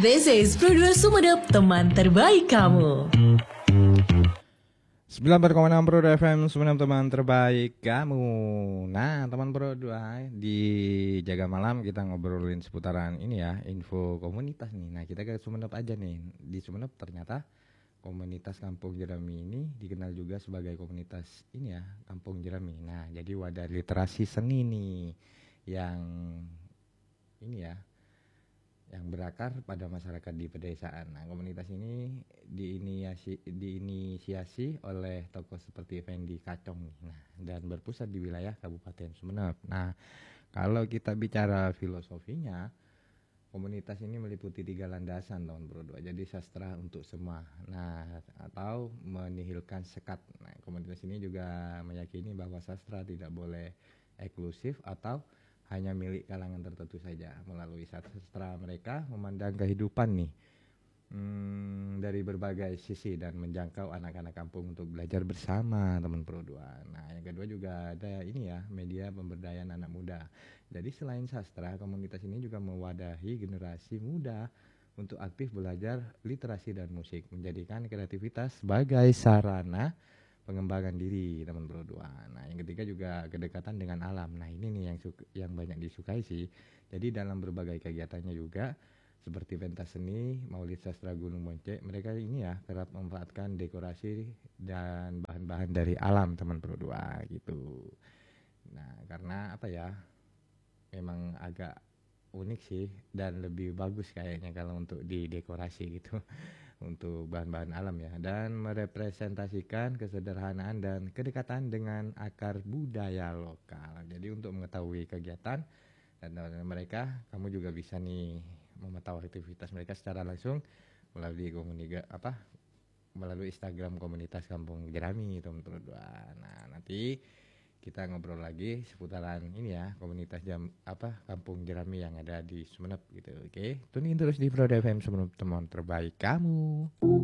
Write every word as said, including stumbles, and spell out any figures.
This is Produser Sumenep, teman terbaik kamu. sembilan puluh empat koma enam Pro F M Sumenep, teman terbaik kamu. Nah, teman Pro dua di Jaga Malam kita ngobrolin seputaran ini ya, info komunitas nih. Nah, kita ke Sumenep aja nih. Di Sumenep ternyata komunitas Kampung Jerami ini dikenal juga sebagai komunitas ini ya, Kampung Jerami. Nah, jadi wadah literasi seni nih yang ini ya, yang berakar pada masyarakat di pedesaan. Nah, komunitas ini diinisiasi, diinisiasi oleh tokoh seperti Fendi Kacong nih. Nah, dan berpusat di wilayah Kabupaten Sumenep. Nah, kalau kita bicara filosofinya, komunitas ini meliputi tiga landasan tahun Bro dua. Jadi sastra untuk semua. Nah, atau menihilkan sekat. Nah, komunitas ini juga meyakini bahwa sastra tidak boleh eksklusif atau hanya milik kalangan tertentu saja. Melalui sastra mereka memandang kehidupan nih hmm, dari berbagai sisi dan menjangkau anak-anak kampung untuk belajar bersama teman Pro dua. Nah, yang kedua juga ada ini ya, media pemberdayaan anak muda. Jadi selain sastra, komunitas ini juga mewadahi generasi muda untuk aktif belajar literasi dan musik, menjadikan kreativitas sebagai sarana pengembangan diri teman Pro dua. Nah, yang ketiga juga kedekatan dengan alam. Nah, ini nih yang suka, yang banyak disukai sih. Jadi dalam berbagai kegiatannya juga seperti pentas seni, Maulid Sastra Gunung Moncek, mereka ini ya kerap memanfaatkan dekorasi dan bahan-bahan dari alam teman Pro dua gitu. Nah, karena apa ya? Memang agak unik sih dan lebih bagus kayaknya kalau untuk didekorasi gitu. Untuk bahan-bahan alam ya, dan merepresentasikan kesederhanaan dan kedekatan dengan akar budaya lokal. Jadi untuk mengetahui kegiatan dan mereka, kamu juga bisa nih memantau aktivitas mereka secara langsung melalui komunika apa melalui Instagram komunitas Kampung Jerami teman-teman. Nah, nanti kita ngobrol lagi seputaran ini ya, komunitas jam apa Kampung Jerami yang ada di Sumenep gitu. Oke, tunin terus di Pro F M Sumenep, teman terbaik kamu.